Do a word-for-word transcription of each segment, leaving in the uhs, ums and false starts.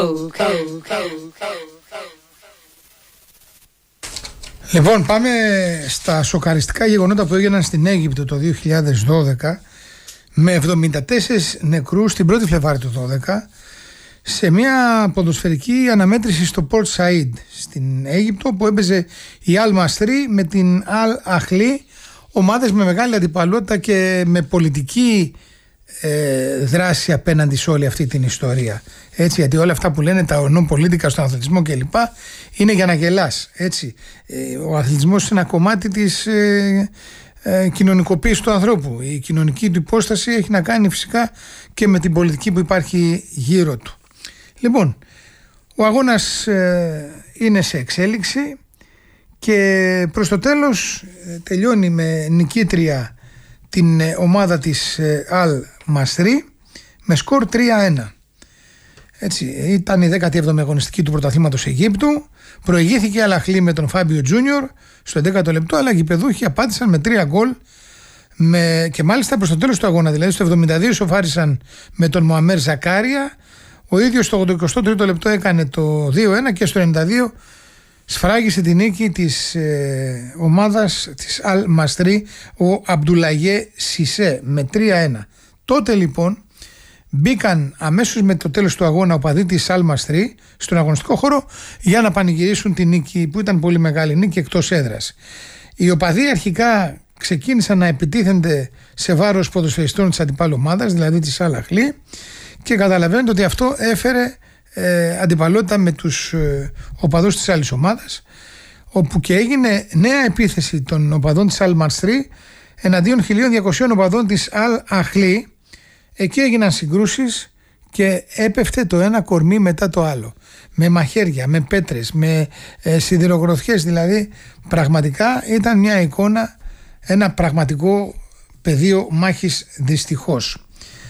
Λοιπόν, πάμε στα σοκαριστικά γεγονότα που έγιναν στην Αίγυπτο το δύο χιλιάδες δώδεκα με εβδομήντα τέσσερις νεκρούς την πρώτη Φλεβάρη του δώδεκα σε μια ποδοσφαιρική αναμέτρηση στο Port Said στην Αίγυπτο που έπαιζε η Al Masry με την Al Ahly, ομάδες με μεγάλη αντιπαλότητα και με πολιτική ε, δράση απέναντι σε όλη αυτή την ιστορία. Έτσι, γιατί όλα αυτά που λένε τα ονοπολίτικα στον αθλητισμό κλπ. Είναι για να γελάς. Έτσι. Ε, ο αθλητισμός είναι ένα κομμάτι της ε, ε, κοινωνικοποίησης του ανθρώπου. Η κοινωνική του υπόσταση έχει να κάνει φυσικά και με την πολιτική που υπάρχει γύρω του. Λοιπόν, ο αγώνας ε, είναι σε εξέλιξη και προς το τέλος ε, τελειώνει με νικήτρια την ε, ομάδα της ε, Al Masry με σκορ τρία ένα. Έτσι, ήταν η δέκατη έβδομη αγωνιστική του πρωταθλήματος Αιγύπτου. Προηγήθηκε η Al Ahly με τον Φάμπιο Τζούνιορ στο έντεκατο λεπτό, αλλά οι γηπεδούχοι απάντησαν με τρία γκολ με, και μάλιστα προς το τέλος του αγώνα, δηλαδή στο εβδομήντα δύο σοφάρισαν με τον Μωαμέρ Ζακάρια. Ο ίδιος στο εικοστό τρίτο λεπτό έκανε το δύο ένα και στο ενενήντα δύο σφράγισε την νίκη της ε, ομάδας της Al Masry ο Αμπτουλαγέ Σισέ με τρία ένα. Τότε λοιπόν μπήκαν αμέσως με το τέλος του αγώνα οπαδοί της Al Masry στον αγωνιστικό χώρο για να πανηγυρίσουν την νίκη που ήταν πολύ μεγάλη νίκη εκτός έδρας. Οι οπαδοί αρχικά ξεκίνησαν να επιτίθενται σε βάρος ποδοσφαιριστών της αντιπάλου ομάδας, δηλαδή της Al Ahly, και καταλαβαίνετε ότι αυτό έφερε ε, αντιπαλότητα με τους ε, οπαδούς της άλλης ομάδας, όπου και έγινε νέα επίθεση των οπαδών της Al Masry εναντίον χίλια διακοσίων οπαδών της Al Ahly. Εκεί έγιναν συγκρούσεις και έπεφτε το ένα κορμί μετά το άλλο, με μαχαίρια, με πέτρες, με ε, σιδηρογροθιές. Δηλαδή πραγματικά ήταν μια εικόνα, ένα πραγματικό πεδίο μάχης δυστυχώς.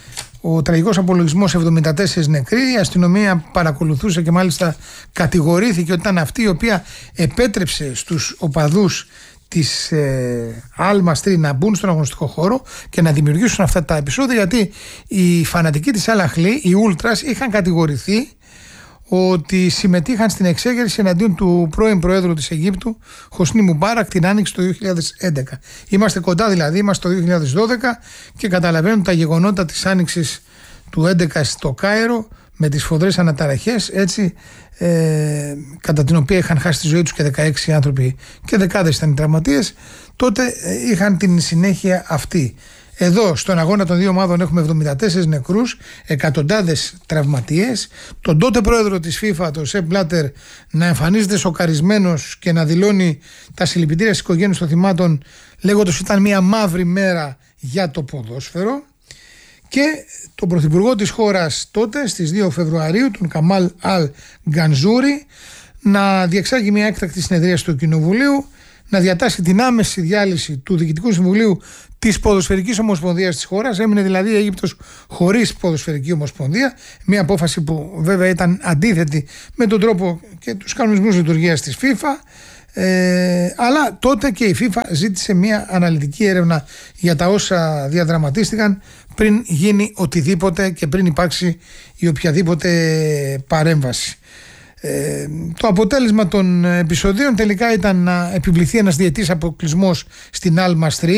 Ο τραγικός απολογισμός εβδομήντα τέσσερις νεκροί, η αστυνομία παρακολουθούσε και μάλιστα κατηγορήθηκε ότι ήταν αυτή η οποία επέτρεψε στους οπαδούς της ε, Al Masry να μπουν στον αγωνιστικό χώρο και να δημιουργήσουν αυτά τα επεισόδια, γιατί οι φανατικοί της Al Ahly, οι Ultras, είχαν κατηγορηθεί ότι συμμετείχαν στην εξέγερση εναντίον του πρώην Προέδρου της Αιγύπτου Χοσνί Μουμπάρακ την άνοιξη του δύο χιλιάδες έντεκα. Είμαστε κοντά, δηλαδή είμαστε το δύο χιλιάδες δώδεκα και καταλαβαίνουν τα γεγονότα της άνοιξης του έντεκα στο Κάιρο με τις σφοδρές αναταραχές, έτσι, ε, κατά την οποία είχαν χάσει τη ζωή τους και δεκαέξι άνθρωποι και δεκάδες ήταν οι τραυματίες. Τότε ε, είχαν την συνέχεια αυτή. Εδώ στον αγώνα των δύο ομάδων έχουμε εβδομήντα τέσσερις νεκρούς, εκατοντάδες τραυματίες. Τον τότε πρόεδρο της FIFA, τον Σεπ Μπλάτερ, να εμφανίζεται σοκαρισμένος και να δηλώνει τα συλληπιτήρια στις οικογένειες των θυμάτων, λέγοντας ότι ήταν μια μαύρη μέρα για το ποδόσφαιρο. Και τον πρωθυπουργό της χώρας τότε στις δύο Φεβρουαρίου, τον Καμάλ Αλ Γκανζούρι, να διεξάγει μια έκτακτη συνεδρίαση του Κοινοβουλίου, να διατάσσει την άμεση διάλυση του Διοικητικού Συμβουλίου της Ποδοσφαιρικής Ομοσπονδίας της χώρας. Έμεινε δηλαδή η Αίγυπτος χωρίς Ποδοσφαιρική Ομοσπονδία, μια απόφαση που βέβαια ήταν αντίθετη με τον τρόπο και τους κανονισμούς λειτουργίας της FIFA. Ε, αλλά τότε και η FIFA ζήτησε μια αναλυτική έρευνα για τα όσα διαδραματίστηκαν πριν γίνει οτιδήποτε και πριν υπάρξει η οποιαδήποτε παρέμβαση. Ε, το αποτέλεσμα των επεισοδίων τελικά ήταν να επιβληθεί ένας διετής αποκλεισμός στην Al Masry,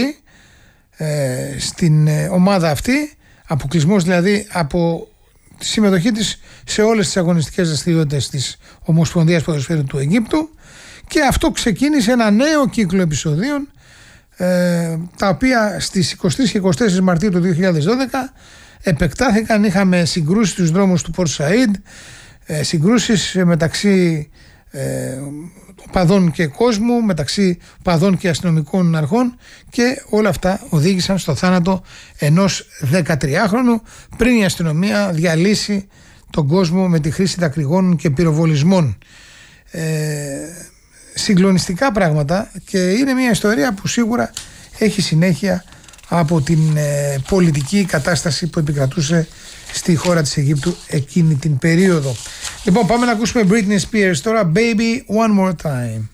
ε, στην ομάδα αυτή, αποκλεισμός δηλαδή από τη συμμετοχή της σε όλες τις αγωνιστικές δραστηριότητες της Ομοσπονδίας Ποδοσφαίρου του Αιγύπτου, και αυτό ξεκίνησε ένα νέο κύκλο επεισοδίων, ε, τα οποία στις είκοσι τρεις και είκοσι τέσσερις Μαρτίου του δύο χιλιάδες δώδεκα επεκτάθηκαν. Είχαμε συγκρούσεις στους δρόμους του Port Said, ε, συγκρούσεις μεταξύ ε, παδών και κόσμου, μεταξύ παδών και αστυνομικών αρχών, και όλα αυτά οδήγησαν στο θάνατο ενός δεκατριάχρονου πριν η αστυνομία διαλύσει τον κόσμο με τη χρήση δακρυγόνων και πυροβολισμών. Ε, συγκλονιστικά πράγματα, και είναι μια ιστορία που σίγουρα έχει συνέχεια από την ε, πολιτική κατάσταση που επικρατούσε στη χώρα της Αιγύπτου εκείνη την περίοδο. Λοιπόν, πάμε να ακούσουμε Britney Spears τώρα, Baby One More Time.